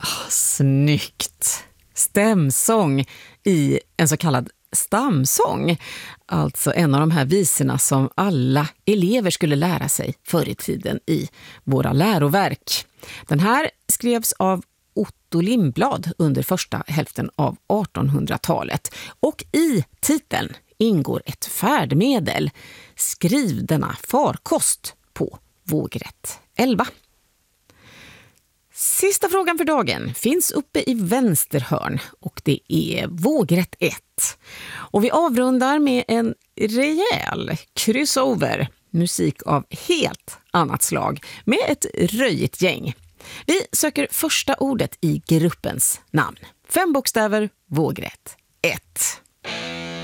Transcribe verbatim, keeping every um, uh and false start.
Oh, snyggt! Stämsång i en så kallad stamsång. Alltså en av de här visorna som alla elever skulle lära sig förr i tiden i våra läroverk. Den här skrevs av Otto Lindblad under första hälften av artonhundratalet. Och i titeln ingår ett färdmedel. Skriv denna farkost på vågrätt elva. Sista frågan för dagen finns uppe i vänster hörn och det är vågrätt ett. Och vi avrundar med en rejäl crossover, musik av helt annat slag med ett röjigt gäng. Vi söker första ordet i gruppens namn. Fem bokstäver, vågrätt ett.